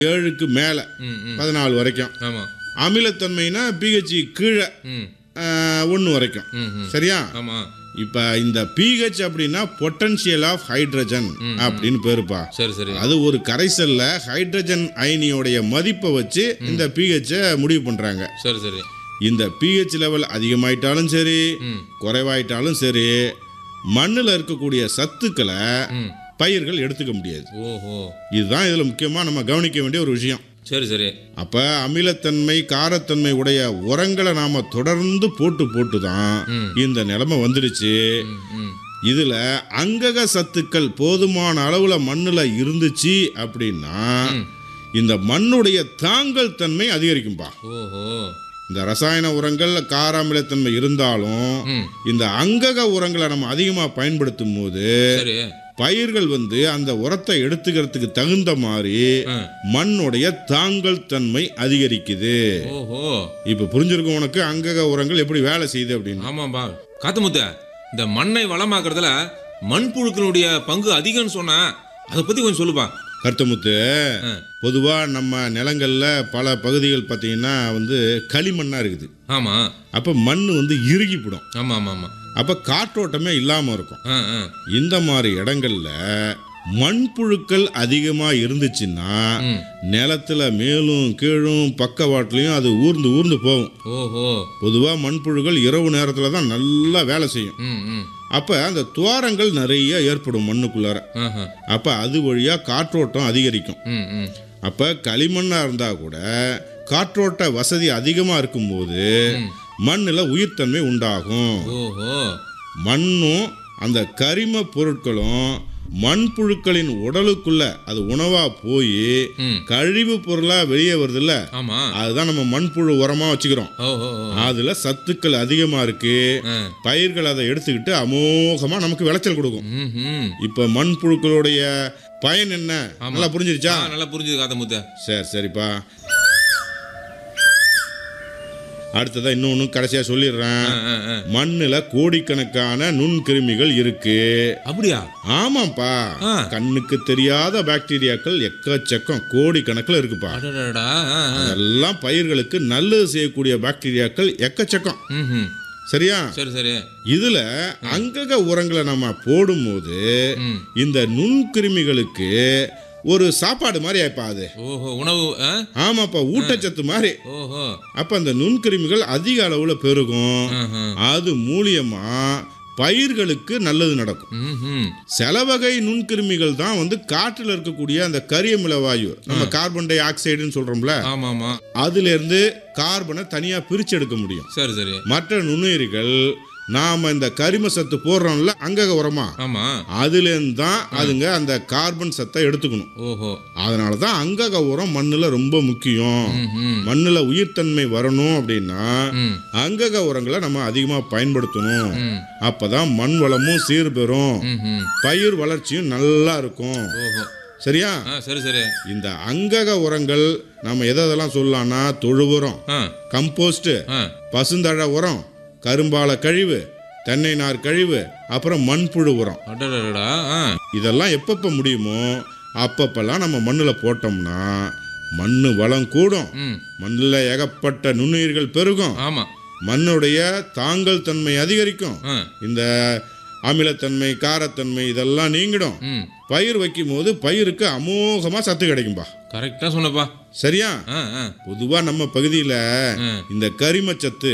7க்கு மேல 14 வரைக்கும். ஆமா. அமிலத்தன்மைனா pH கீழே 1 வரைக்கும். சரியா? ஆமா. இப்ப இந்த pH அப்படின்னா பொட்டன்ஷியல் ஆஃப் ஹைட்ரஜன் அப்படின்னு பேருப்பா. சரி சரி. அது ஒரு கரைசல்ல ஹைட்ரஜன் அயனியோடைய மதிப்பை வச்சு இந்த pH முடிவு பண்றாங்க. சரி சரி. இந்த pH லெவல் அதிகமாயிட்டாலும் சரி குறைவாயிட்டாலும் சரி மண்ணில் இருக்கக்கூடிய சத்துக்களை பயிர்கள் எடுத்துக்க முடியாது. ஓஹோ. இதுதான் இதுல முக்கியமா நம்ம கவனிக்க வேண்டிய ஒரு விஷயம். சரி சரி. அப்ப அமிலத்தன்மை காரத்தன்மை உடைய உரங்களை நாம தொடர்ந்து போட்டு தான் இந்த நிலைமை வந்துடுச்சு. இதுல அங்கக சத்துக்கள் போதுமான அளவுல மண்ணுல இருந்துச்சு அப்படின்னா இந்த மண்ணுடைய தாங்கல் தன்மை அதிகரிக்கும்பா. ஓஹோ. இந்த ரசாயன உரங்கள் கார அமிலத்தன்மை இருந்தாலும் இந்த அங்கக உரங்களை நம்ம அதிகமா பயன்படுத்தும் போது பயிர்கள் அந்த உரத்தை எடுத்துக்கிறதுக்கு தகுந்த மாதிரி மண்ணுடைய தாங்கல் தன்மை அதிகரிக்குது. இப்ப புரிஞ்சிருக்கும் உனக்கு அங்கக உரங்கள் எப்படி வேலை செய்யுது அப்படின்னு. ஆமாம்பா காத்தமுத்த, இந்த மண்ணை வளமாக்குறதுல மண்புழுக்களுடைய பங்கு அதிகம்னு சொன்னா அதை பத்தி கொஞ்சம் சொல்லுப்பா. கருத்தமுத்து, பொதுவா நம்ம நிலங்கள்ல பல பகுதிகள் பார்த்தீங்கன்னா களிமண்ணா இருக்குது. ஆமா. அப்ப மண் இறுகிப்படும். ஆமா ஆமா ஆமா. அப்ப காற்றோட்டமே இல்லாம இருக்கும். இந்த மாதிரி இடங்கள்ல மண்புழுக்கள் அதிகமா இருந்துச்சுன்னா நிலத்துல மேலும் கீழும் பக்கவாட்டிலையும் அது ஊர்ந்து போகும். பொதுவா மண்புழுக்கள் இரவு நேரத்துல தான் நல்லா வேலை செய்யும். அப்ப அந்த துவாரங்கள் நிறைய ஏற்படும் மண்ணுக்குள்ளார. அப்ப அது வழியா காற்றோட்டம் அதிகரிக்கும். அப்ப களிமண்ணா இருந்தா கூட காற்றோட்ட வசதி அதிகமா இருக்கும்போது மண்ணுல உயிர்த்தன்மை உண்டாகும். மண்ணும் அந்த கரிம பொருட்களும் மண்புழுக்களின் உடலுக்குள்ள அது உணவா போய் கழிவு பொருளா வெளியே வருது இல்ல, அதுதான் நம்ம மண்புழு உரமா வச்சுக்கிறோம். அதுல சத்துக்கள் அதிகமா இருக்கு. பயிர்கள் அதை எடுத்துக்கிட்டு அமோகமா நமக்கு விளைச்சல் கொடுக்கும். இப்ப மண்புழுக்களுடைய பயன் என்ன நல்லா புரிஞ்சிருச்சா? நல்லா புரிஞ்சுது காத்தமுத்த. சரிப்பா. அடுத்ததா இன்னொன்னு கடைசியா சொல்லிடுறேன். மண்ணுல கோடிக்கணக்கான நுண்கிருமிகள் இருக்கு. அப்படியா? ஆமாப்பா. கண்ணுக்கு தெரியாத பாக்டீரியாக்கள் எக்கச்சக்கம் கோடிக்கணக்கில் இருக்குப்பா. அதெல்லாம் பயிர்களுக்கு நல்லது செய்யக்கூடிய பாக்டீரியாக்கள் எக்கச்சக்கம். சரியா? சரி சரி. இதுல அங்கக உரங்களை நம்ம போடும்போது இந்த நுண்கிருமிகளுக்கு ஒரு சாப்பாடு மாதிரி ஆயிப்பா அது. உணவு. ஆமாப்பா, ஊட்டச்சத்து மாதிரி. அப்ப அந்த நுண்கிருமிகள் அதிக அளவுல பெருகும். அது மூலியமா பயிர்களுக்கு நல்லது நடக்கும். சில வகை நுண்கிருமிகள் தான் காற்றில் இருக்கக்கூடிய அந்த கரியமில வாயு, நம்ம கார்பன் டை ஆக்சைடுன்னு சொல்றோம்ல, அதுல இருந்து கார்பனை தனியா பிரிச்சு எடுக்க முடியும். சரி சரி. மற்ற நுண்ணுயிரிகள் நாம இந்த கரிம சத்து போடுறோம்ல அங்கக உரமா, அதுல இருந்து தான் அதுங்க அந்த கார்பன் சத்தை எடுத்துக்கணும். அதனாலதான் அங்கக உரம் மண்ணுல ரொம்ப முக்கியம். மண்ணுல உயிர்த்தன்மை வரணும் அப்படின்னா அங்கக உரங்களை நம்ம அதிகமா பயன்படுத்தணும். அப்பதான் மண் வளமும் சீர்பெறும், பயிர் வளர்ச்சியும் நல்லா இருக்கும். சரியா? சரி சரி. இந்த அங்கக உரங்கள் நம்ம எதெல்லாம் சொல்லலாம்னா தொழு உரம், கம்போஸ்ட், பசுந்தழ உரம், கரும்பால கழிவு, தென்னை நார் கழிவு, அப்புறம் மண்புழு உரம். இதெல்லாம் எப்பப்ப முடியுமோ அப்பப்பெல்லாம் நம்ம மண்ணுல போட்டோம்னா மண்ணு வளம் கூடும், மண்ணுல ஏகப்பட்ட நுண்ணுயிர்கள் பெருகும், மண்ணுடைய தாங்கல் தன்மை அதிகரிக்கும், இந்த அமிலத்தன்மை காரத்தன்மை இதெல்லாம் நீங்கிடும். பயிர் வைக்கும் போது பயிருக்கு அமோகமா சத்து கிடைக்கும்பா. கரெக்டா சொன்னப்பா. சரியா? பொதுவா நம்ம பகுதியில இந்த கரிமச்சத்து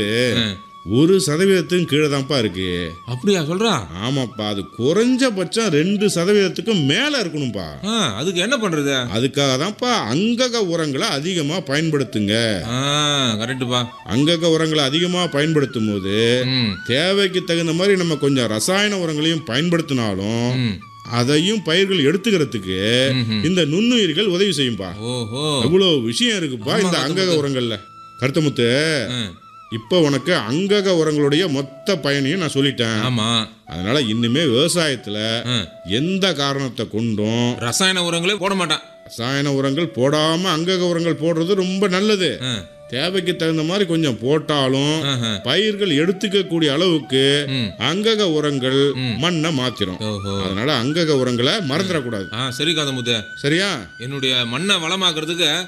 1% கீழே தான்ப்பா இருக்கு. அப்படியா சொல்றா? ஆமாப்பா, அது குறைஞ்சபட்சம் 2% மேல இருக்கணும்பா. அதுக்கு என்ன பண்றது? அதுக்காக தான்ப்பா அங்கக உரங்களை அதிகமா பயன்படுத்துங்க. கரெக்டுப்பா. அங்கக உரங்களை அதிகமா பயன்படுத்தும் போது தேவைக்கு தகுந்த மாதிரி நம்ம கொஞ்சம் ரசாயன உரங்களையும் பயன்படுத்தினாலும் அதையும் பயிர்கள் எடுத்துக்கிறதுக்கு இந்த நுண்ணுயிர்கள் உதவி செய்யும்பா. எவ்வளவு விஷயம் இருக்குப்பா இந்த அங்கக உரங்கள்ல. கருத்தமுத்து, இப்ப உனக்கு அங்கக உரங்களுடைய மொத்த பயனையும் நான் சொல்லிட்டேன். அதனால இனிமே விவசாயத்துல எந்த காரணத்தை கொண்டும் ரசாயன உரங்களே போட மாட்டான். ரசாயன உரங்கள் போடாம அங்கக உரங்கள் போடுறது ரொம்ப நல்லது. தேவைக்கு தகுந்த மாதிரி கொஞ்சம் போட்டாலும் ஆஹா. பயிர்கள் எடுத்துக்க கூடிய அளவுக்கு ம். அங்கக உரங்கள் மண்ணை மாத்திரும். ஓஹோ. அதனால அங்கக உரங்களை மறந்துடக்கூடாது. சரி காதமுத்து, சரியா? என்னுடைய மண்ணை வளமாக்குறதுக்கு